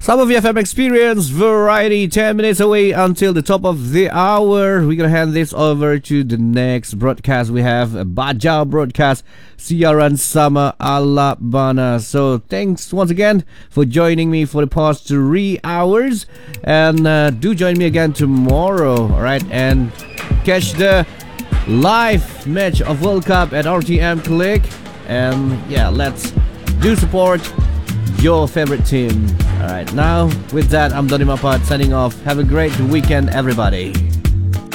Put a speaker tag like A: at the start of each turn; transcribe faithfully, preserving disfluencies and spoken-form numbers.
A: Some of the F M Experience Variety, ten minutes away until the top of the hour. We're gonna hand this over to the next broadcast. We have a Bajau broadcast, Siaran Sama Alabana. So thanks once again for joining me for the past three hours. And uh, do join me again tomorrow, alright? And catch the live match of World Cup at R T M Click. And yeah, let's do support your favorite team. Alright, now with that, I'm Donny Mapat signing off. Have a great weekend, everybody.